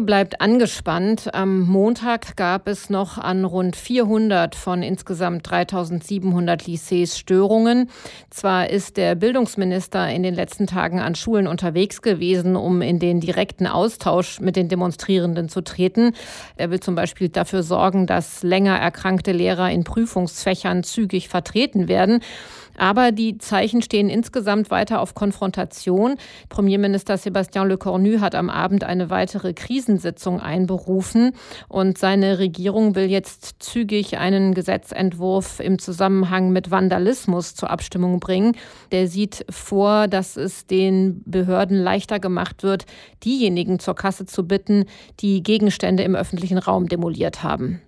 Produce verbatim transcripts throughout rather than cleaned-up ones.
bleibt angespannt. Am Montag gab es noch an rund vierhundert von insgesamt dreitausendsiebenhundert Lycées Störungen. Zwar ist der Bildungsminister in den letzten Tagen an Schulen unterwegs gewesen, um in den direkten Austausch mit den Demonstrierenden zu treten. Er will zum Beispiel dafür sorgen, dass länger erkrankte Lehrer in Prüfungsfächern zügig vertreten werden. Aber die Zeichen stehen insgesamt weiter auf Konfrontation. Premierminister Sébastien Lecornu hat am Abend eine weitere Krisensitzung einberufen. Und seine Regierung will jetzt zügig einen Gesetzentwurf im Zusammenhang mit Vandalismus zur Abstimmung bringen. Der sieht vor, dass es den Behörden leichter gemacht wird, diejenigen zur Kasse zu bitten, die Gegenstände im öffentlichen Raum demoliert haben.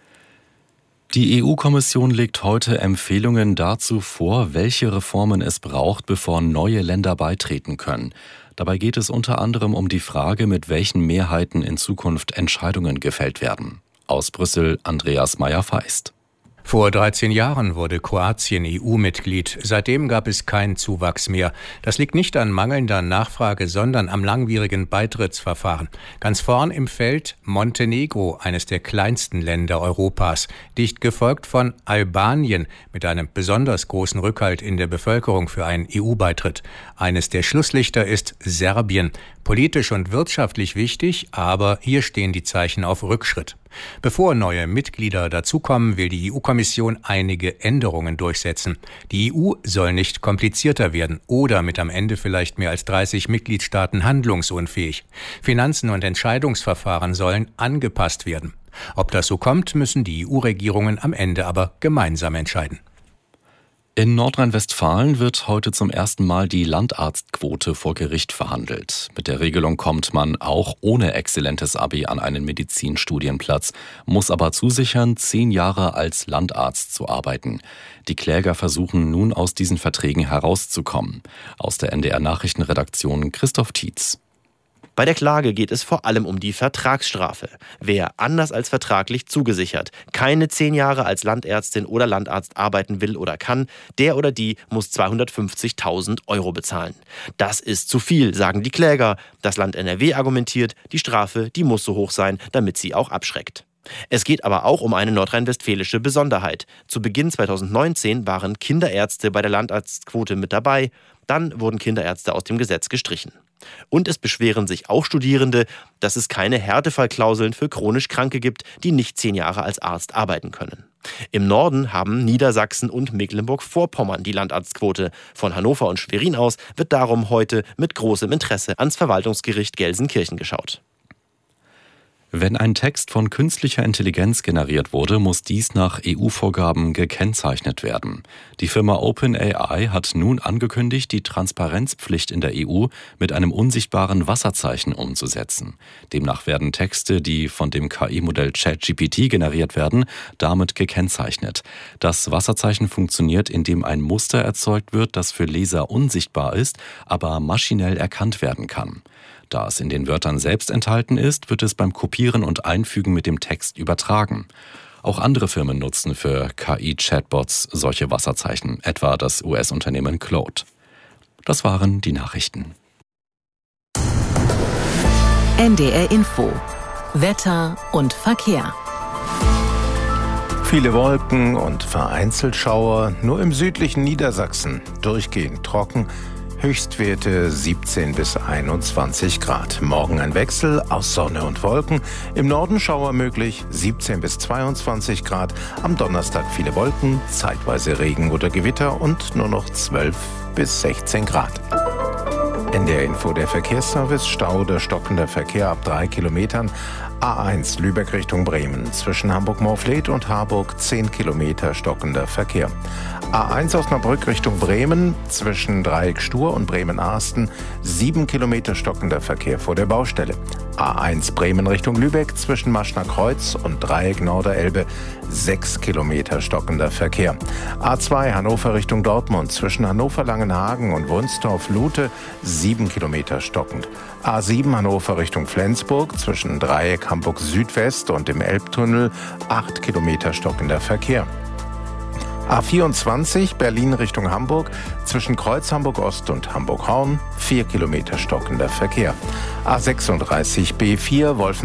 Die E U-Kommission legt heute Empfehlungen dazu vor, welche Reformen es braucht, bevor neue Länder beitreten können. Dabei geht es unter anderem um die Frage, mit welchen Mehrheiten in Zukunft Entscheidungen gefällt werden. Aus Brüssel Andreas Meyer-Feist. Vor dreizehn Jahren wurde Kroatien E U-Mitglied. Seitdem gab es keinen Zuwachs mehr. Das liegt nicht an mangelnder Nachfrage, sondern am langwierigen Beitrittsverfahren. Ganz vorn im Feld Montenegro, eines der kleinsten Länder Europas, dicht gefolgt von Albanien mit einem besonders großen Rückhalt in der Bevölkerung für einen E U-Beitritt. Eines der Schlusslichter ist Serbien. Politisch und wirtschaftlich wichtig, aber hier stehen die Zeichen auf Rückschritt. Bevor neue Mitglieder dazukommen, will die E U-Kommission einige Änderungen durchsetzen. Die E U soll nicht komplizierter werden oder mit am Ende vielleicht mehr als dreißig Mitgliedstaaten handlungsunfähig. Finanzen und Entscheidungsverfahren sollen angepasst werden. Ob das so kommt, müssen die E U-Regierungen am Ende aber gemeinsam entscheiden. In Nordrhein-Westfalen wird heute zum ersten Mal die Landarztquote vor Gericht verhandelt. Mit der Regelung kommt man auch ohne exzellentes Abi an einen Medizinstudienplatz, muss aber zusichern, zehn Jahre als Landarzt zu arbeiten. Die Kläger versuchen nun aus diesen Verträgen herauszukommen. Aus der N D R-Nachrichtenredaktion Christoph Tietz. Bei der Klage geht es vor allem um die Vertragsstrafe. Wer anders als vertraglich zugesichert keine zehn Jahre als Landärztin oder Landarzt arbeiten will oder kann, der oder die muss zweihundertfünfzigtausend Euro bezahlen. Das ist zu viel, sagen die Kläger. Das Land N R W argumentiert, die Strafe, die muss so hoch sein, damit sie auch abschreckt. Es geht aber auch um eine nordrhein-westfälische Besonderheit. Zu Beginn zweitausendneunzehn waren Kinderärzte bei der Landarztquote mit dabei. Dann wurden Kinderärzte aus dem Gesetz gestrichen. Und es beschweren sich auch Studierende, dass es keine Härtefallklauseln für chronisch Kranke gibt, die nicht zehn Jahre als Arzt arbeiten können. Im Norden haben Niedersachsen und Mecklenburg-Vorpommern die Landarztquote. Von Hannover und Schwerin aus wird darum heute mit großem Interesse ans Verwaltungsgericht Gelsenkirchen geschaut. Wenn ein Text von künstlicher Intelligenz generiert wurde, muss dies nach E U-Vorgaben gekennzeichnet werden. Die Firma OpenAI hat nun angekündigt, die Transparenzpflicht in der E U mit einem unsichtbaren Wasserzeichen umzusetzen. Demnach werden Texte, die von dem K I-Modell ChatGPT generiert werden, damit gekennzeichnet. Das Wasserzeichen funktioniert, indem ein Muster erzeugt wird, das für Leser unsichtbar ist, aber maschinell erkannt werden kann. Da es in den Wörtern selbst enthalten ist, wird es beim Kopieren und Einfügen mit dem Text übertragen. Auch andere Firmen nutzen für K I-Chatbots solche Wasserzeichen, etwa das U S-Unternehmen Claude. Das waren die Nachrichten. N D R Info. Wetter und Verkehr. Viele Wolken und vereinzelt Schauer, nur im südlichen Niedersachsen durchgehend trocken. Höchstwerte siebzehn bis einundzwanzig Grad. Morgen ein Wechsel aus Sonne und Wolken. Im Norden Schauer möglich, siebzehn bis zweiundzwanzig Grad. Am Donnerstag viele Wolken, zeitweise Regen oder Gewitter und nur noch zwölf bis sechzehn Grad. N D R Info, der Verkehrsservice. Stau oder stockender Verkehr ab drei Kilometern. A eins Lübeck Richtung Bremen. Zwischen Hamburg-Morfleet und Harburg zehn Kilometer stockender Verkehr. A eins Osnabrück Richtung Bremen. Zwischen Dreieck Stur und Bremen-Arsten sieben Kilometer stockender Verkehr vor der Baustelle. A eins Bremen Richtung Lübeck. Zwischen Maschner Kreuz und Dreieck Norderelbe sechs Kilometer stockender Verkehr. A zwei Hannover Richtung Dortmund. Zwischen Hannover-Langenhagen und Wunstorf-Lute sieben Kilometer stockend. A sieben Hannover Richtung Flensburg. Zwischen Dreieck Hamburg Südwest und dem Elbtunnel acht Kilometer stockender Verkehr. A vierundzwanzig Berlin Richtung Hamburg, zwischen Kreuz Hamburg Ost und Hamburg Horn vier Kilometer stockender Verkehr. A sechsunddreißig B vier Wolfen